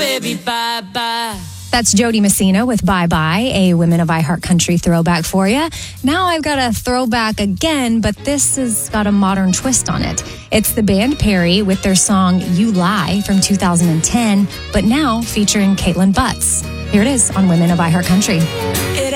baby, bye-bye. That's Jody Messina with Bye Bye, a Women of iHeart Country throwback for you. Now I've got a throwback again, but this has got a modern twist on it. It's the band Perry with their song You Lie from 2010, but now featuring Caitlin Butts. Here it is on Women of iHeart Country.